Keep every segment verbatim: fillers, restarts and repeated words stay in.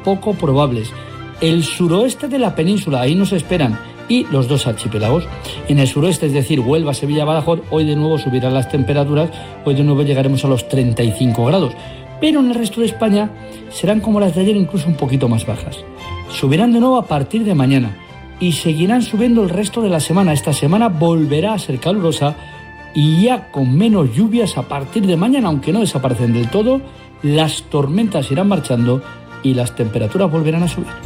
poco probables. El suroeste de la península, ahí nos esperan, y los dos archipiélagos. En el suroeste, es decir, Huelva, Sevilla, Badajoz, hoy de nuevo subirán las temperaturas, hoy de nuevo llegaremos a los treinta y cinco grados. Pero en el resto de España serán como las de ayer, incluso un poquito más bajas. Subirán de nuevo a partir de mañana y seguirán subiendo el resto de la semana. Esta semana volverá a ser calurosa y ya con menos lluvias a partir de mañana, aunque no desaparecen del todo, las tormentas irán marchando y las temperaturas volverán a subir.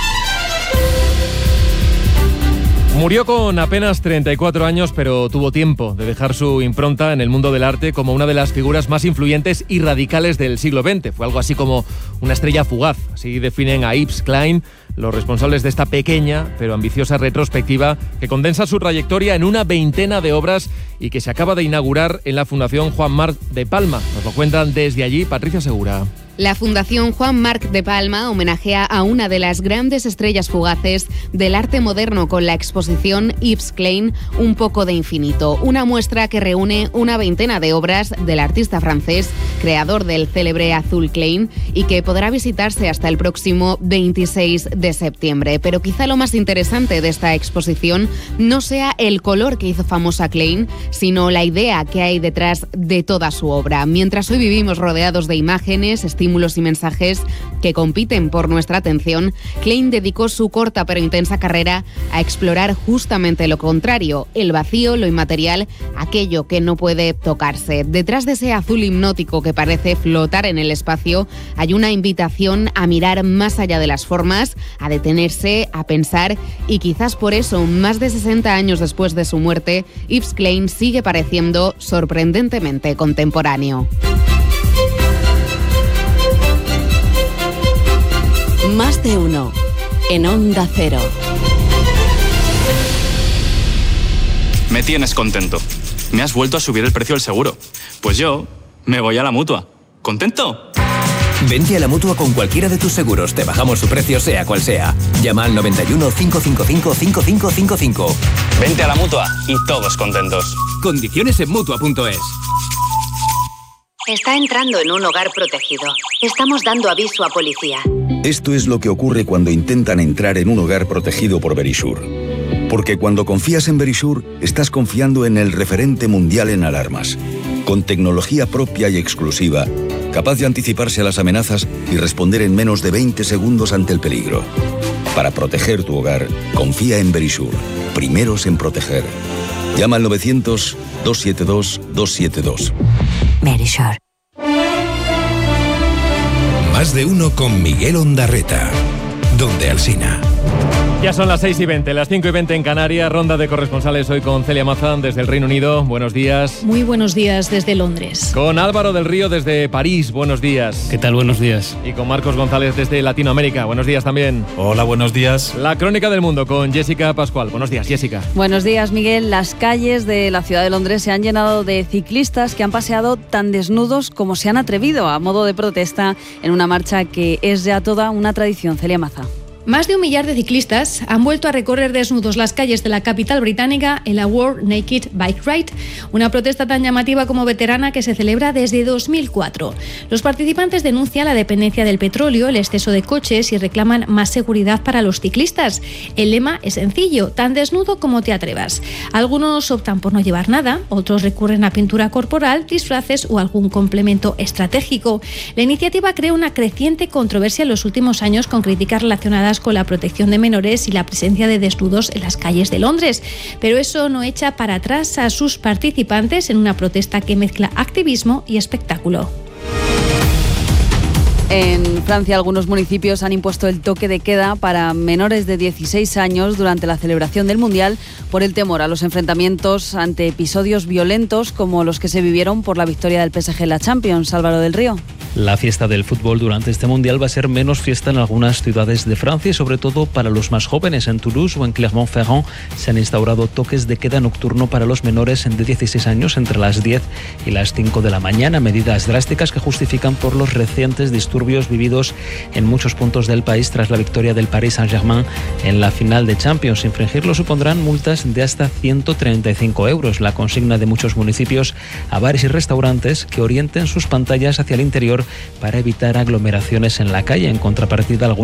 Murió con apenas treinta y cuatro años, pero tuvo tiempo de dejar su impronta en el mundo del arte como una de las figuras más influyentes y radicales del siglo veinte. Fue algo así como una estrella fugaz, así definen a Yves Klein los responsables de esta pequeña pero ambiciosa retrospectiva que condensa su trayectoria en una veintena de obras y que se acaba de inaugurar en la Fundación Juan Marc de Palma. Nos lo cuentan desde allí Patricia Segura. La Fundación Juan Marc de Palma homenajea a una de las grandes estrellas fugaces del arte moderno con la exposición Yves Klein, Un poco de infinito, una muestra que reúne una veintena de obras del artista francés, creador del célebre Azul Klein, y que podrá visitarse hasta el próximo veintiséis de septiembre. Pero quizá lo más interesante de esta exposición no sea el color que hizo famosa Klein, sino la idea que hay detrás de toda su obra. Mientras hoy vivimos rodeados de imágenes, estímulos y mensajes que compiten por nuestra atención, Klein dedicó su corta pero intensa carrera a explorar justamente lo contrario, el vacío, lo inmaterial, aquello que no puede tocarse. Detrás de ese azul hipnótico que parece flotar en el espacio, hay una invitación a mirar más allá de las formas, a detenerse, a pensar, y quizás por eso, más de sesenta años después de su muerte, Yves Klein sigue pareciendo sorprendentemente contemporáneo. Más de uno, en Onda Cero. Me tienes contento. Me has vuelto a subir el precio del seguro. Pues yo me voy a la Mutua. ¿Contento? Vente a la Mutua con cualquiera de tus seguros. Te bajamos su precio sea cual sea. Llama al noventa y uno, cinco cinco cinco, cinco cinco cinco cinco. Vente a la Mutua y todos contentos. Condiciones en Mutua punto es. Está entrando en un hogar protegido. Estamos dando aviso a policía. Esto es lo que ocurre cuando intentan entrar en un hogar protegido por Verisure. Porque cuando confías en Verisure, estás confiando en el referente mundial en alarmas. Con tecnología propia y exclusiva, capaz de anticiparse a las amenazas y responder en menos de veinte segundos ante el peligro. Para proteger tu hogar, confía en Verisure. Primeros en proteger. Llama al novecientos, dos siete dos, dos siete dos. Verisure. Más de uno con Miguel Ondarreta. Donde Alsina. Ya son las seis y veinte, las cinco y veinte en Canarias. Ronda de corresponsales hoy con Celia Mazán desde el Reino Unido. Buenos días. Muy buenos días desde Londres. Con Álvaro del Río desde París. Buenos días. ¿Qué tal? Buenos días. Y con Marcos González desde Latinoamérica. Buenos días también. Hola, buenos días. La crónica del mundo con Jessica Pascual. Buenos días, Jessica. Buenos días, Miguel. Las calles de la ciudad de Londres se han llenado de ciclistas que han paseado tan desnudos como se han atrevido a modo de protesta en una marcha que es ya toda una tradición. Celia Maza. Más de un millar de ciclistas han vuelto a recorrer desnudos las calles de la capital británica en la World Naked Bike Ride, una protesta tan llamativa como veterana que se celebra desde dos mil cuatro. Los participantes denuncian la dependencia del petróleo, el exceso de coches y reclaman más seguridad para los ciclistas. El lema es sencillo, tan desnudo como te atrevas. Algunos optan por no llevar nada, otros recurren a pintura corporal, disfraces o algún complemento estratégico. La iniciativa crea una creciente controversia en los últimos años con críticas relacionadas con la protección de menores y la presencia de desnudos en las calles de Londres. Pero eso no echa para atrás a sus participantes en una protesta que mezcla activismo y espectáculo. En Francia, algunos municipios han impuesto el toque de queda para menores de dieciséis años durante la celebración del Mundial por el temor a los enfrentamientos ante episodios violentos como los que se vivieron por la victoria del P S G en la Champions. Álvaro del Río. La fiesta del fútbol durante este Mundial va a ser menos fiesta en algunas ciudades de Francia y sobre todo para los más jóvenes. En Toulouse o en Clermont-Ferrand se han instaurado toques de queda nocturno para los menores de dieciséis años entre las diez y las cinco de la mañana. Medidas drásticas que justifican por los recientes disturbios vividos en muchos puntos del país tras la victoria del Paris Saint-Germain en la final de Champions. Infringirlo supondrán multas de hasta ciento treinta y cinco euros. La consigna de muchos municipios a bares y restaurantes que orienten sus pantallas hacia el interior para evitar aglomeraciones en la calle. En contrapartida, algunos